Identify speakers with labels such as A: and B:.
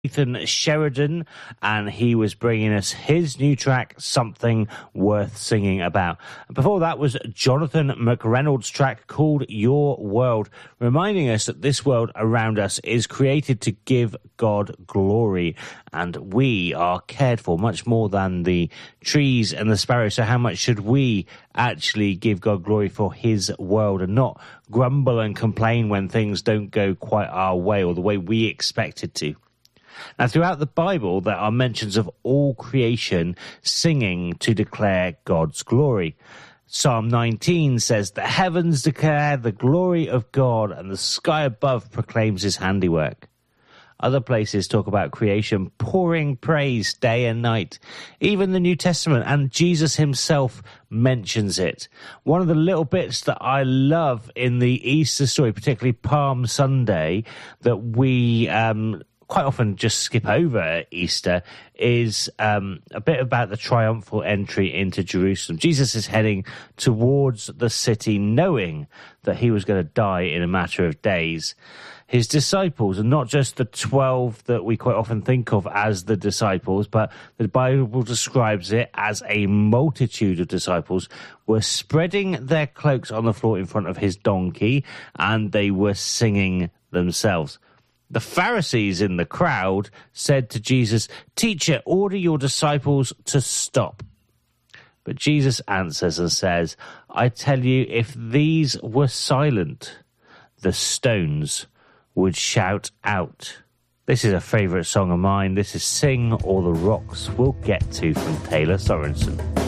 A: Ethan Sheridan, and he was bringing us his new track, Something Worth Singing About. Before that was Jonathan McReynolds' track called Your World, reminding us that this world around us is created to give God glory, and we are cared for much more than the trees and the sparrows. So how much should we actually give God glory for his world and not grumble and complain when things don't go quite our way or the way we expect it to? Now, throughout the Bible, there are mentions of all creation singing to declare God's glory. Psalm 19 says, "The heavens declare the glory of God, and the sky above proclaims his handiwork." Other places talk about creation pouring praise day and night. Even the New Testament and Jesus himself mentions it. One of the little bits that I love in the Easter story, particularly Palm Sunday, that we quite often just skip over at Easter, is a bit about the triumphal entry into Jerusalem. Jesus is heading towards the city knowing that he was going to die in a matter of days. His disciples, and not just the 12 that we quite often think of as the disciples, but the Bible describes it as a multitude of disciples, were spreading their cloaks on the floor in front of his donkey, and they were singing themselves. The Pharisees in the crowd said to Jesus, "Teacher, order your disciples to stop." But Jesus answers and says, "I tell you, if these were silent, the stones would shout out." This is a favourite song of mine. This is Sing or the Rocks Will Get To from Taylor Sorensen.